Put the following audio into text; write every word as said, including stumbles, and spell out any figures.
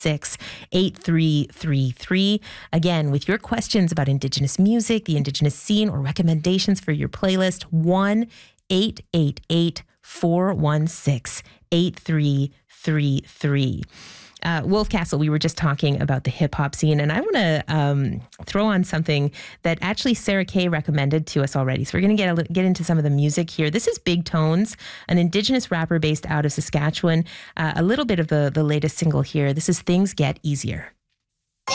six eight three three three. Again, with your questions about Indigenous music, the Indigenous scene, or recommendations for your playlist, one eight eight eight four one six eight three three three. Uh, Wolf Castle, we were just talking about the hip hop scene, and I want to um, throw on something that actually Sarah Kay recommended to us already. So we're going to get a, get into some of the music here. This is Big Tones, an Indigenous rapper based out of Saskatchewan. Uh, a little bit of the, the latest single here. This is Things Get Easier.